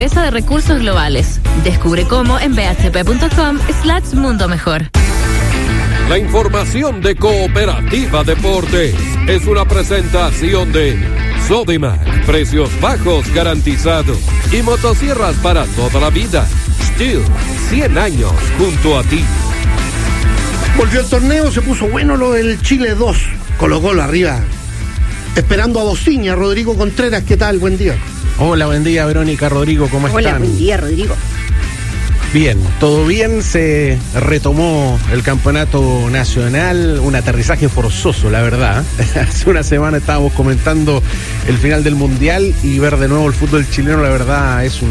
Empresa de Recursos Globales. Descubre cómo en bhp.com/mundo mejor. La información de Cooperativa Deportes es una presentación de Sodimac, precios bajos garantizados y motosierras para toda la vida. Stihl, 100 años junto a ti. Volvió el torneo, se puso bueno lo del Chile 2. Colo-Colo arriba, esperando a Dosiña. Rodrigo Contreras, ¿qué tal? Buen día. Hola, buen día, Verónica, Rodrigo, ¿cómo están? Hola, buen día, Rodrigo. Bien, todo bien, se retomó el campeonato nacional, un aterrizaje forzoso, la verdad. Hace una semana estábamos comentando el final del Mundial y ver de nuevo el fútbol chileno, la verdad, es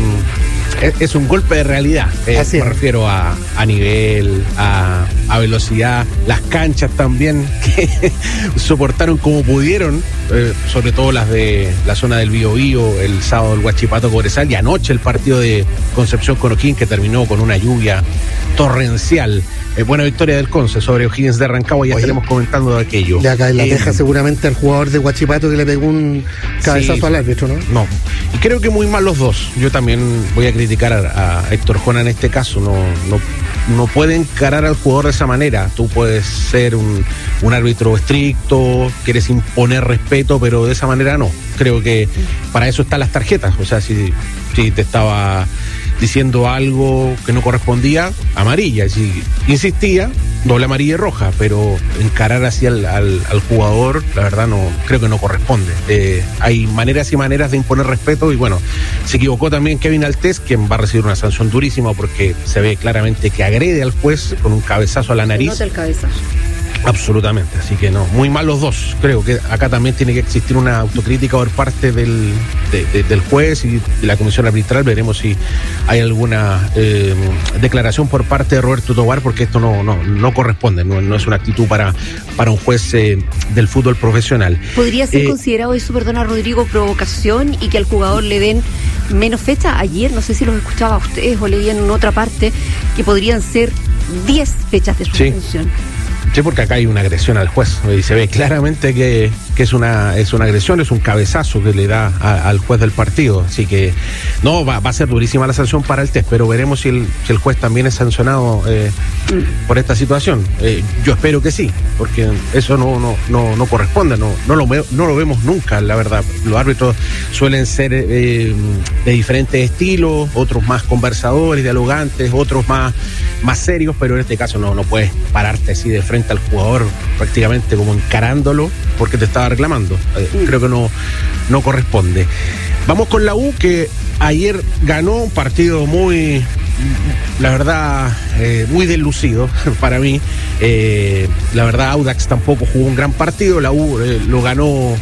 un golpe de realidad. Me refiero a nivel, a velocidad, las canchas también, que soportaron como pudieron, sobre todo las de la zona del Biobío, el sábado el Huachipato Cobresal y anoche el partido de Concepción con O'Higgins, que terminó con una lluvia torrencial. Buena victoria del Conce sobre O'Higgins de Rancagua, ya estaremos comentando de aquello. De acá en la teja seguramente el jugador de Huachipato que le pegó un cabezazo al árbitro, ¿no? No, y creo que muy mal los dos. Yo también voy a criticar a Héctor Jona en este caso. No puede encarar al jugador de esa manera. Tú puedes ser un árbitro estricto, quieres imponer respeto, pero de esa manera no. Creo que para eso están las tarjetas. O sea, si te estaba diciendo algo que no correspondía, amarilla. Y si insistía, doble amarilla y roja. Pero encarar así al jugador, la verdad no creo que no corresponde. Hay maneras y maneras de imponer respeto y bueno, se equivocó también Kevin Altés, quien va a recibir una sanción durísima porque se ve claramente que agrede al juez con un cabezazo a la nariz. Se nota el cabezazo. Absolutamente, así que no, muy mal los dos. Creo que acá también tiene que existir una autocrítica por parte del juez y de la comisión arbitral. Veremos si hay alguna declaración por parte de Roberto Tobar, porque esto no corresponde, no es una actitud para un juez del fútbol profesional. ¿Podría ser considerado eso, perdona Rodrigo, provocación y que al jugador le den menos fecha? Ayer, no sé si los escuchaba a ustedes o leían en otra parte, que podrían ser 10 fechas de suspensión. Sí, porque acá hay una agresión al juez y se ve claramente que es una agresión, es un cabezazo que le da al juez del partido. Así que no, va a ser durísima la sanción para el TES, pero veremos si el juez también es sancionado por esta situación. Yo espero que sí, porque eso no corresponde, no lo vemos nunca, la verdad. Los árbitros suelen ser de diferentes estilos, otros más conversadores, dialogantes, otros más serios, pero en este caso no puedes pararte así de frente al jugador prácticamente como encarándolo porque te estaba reclamando. Creo que no corresponde. Vamos con la U, que ayer ganó un partido muy, la verdad, muy deslucido para mí. La verdad, Audax tampoco jugó un gran partido. La U lo ganó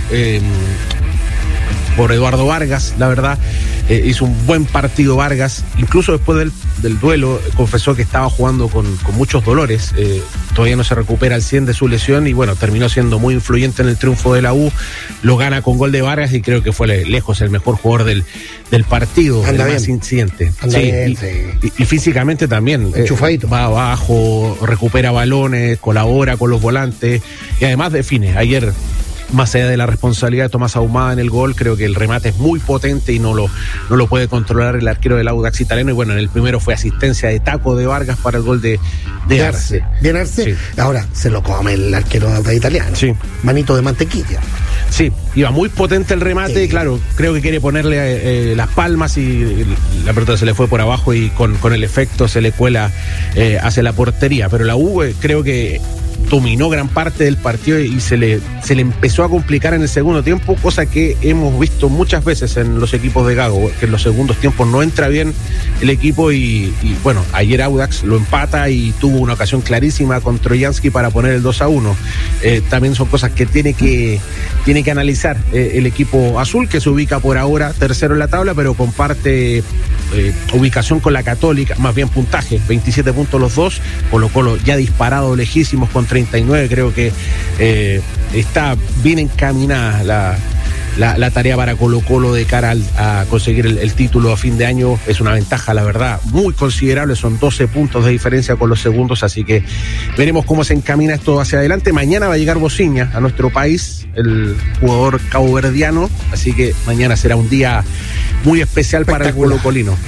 por Eduardo Vargas, la verdad. Hizo un buen partido Vargas, incluso después del duelo confesó que estaba jugando con muchos dolores, todavía no se recupera al 100 de su lesión y bueno, terminó siendo muy influyente en el triunfo de la U, lo gana con gol de Vargas y creo que fue lejos el mejor jugador del partido, el más incidente. Y físicamente también, va abajo, recupera balones, colabora con los volantes y además define. Ayer, más allá de la responsabilidad de Tomás Ahumada en el gol, creo que el remate es muy potente y no lo puede controlar el arquero del Audax italiano. Y bueno, en el primero fue asistencia de taco de Vargas para el gol de Arce. Bien Arce. Sí. Ahora se lo come el arquero Audax italiano. Sí. Manito de mantequilla. Sí, iba muy potente el remate, claro, creo que quiere ponerle las palmas y la pelota se le fue por abajo y con el efecto se le cuela hacia la portería. Pero la U creo que dominó gran parte del partido y se le empezó a complicar en el segundo tiempo, cosa que hemos visto muchas veces en los equipos de Gago, que en los segundos tiempos no entra bien el equipo y bueno, ayer Audax lo empata y tuvo una ocasión clarísima con Trojansky para poner el 2-1. También son cosas que tiene que analizar el equipo azul, que se ubica por ahora tercero en la tabla, pero comparte ubicación con la Católica, más bien puntaje, 27 puntos los dos, Colo-Colo ya disparado lejísimos con 39, creo que está bien encaminada la tarea para Colo-Colo de cara a conseguir el título a fin de año. Es una ventaja, la verdad, muy considerable. Son 12 puntos de diferencia con los segundos, así que veremos cómo se encamina esto hacia adelante. Mañana va a llegar Bociña a nuestro país, el jugador caboverdiano, así que mañana será un día muy especial para el colocolino.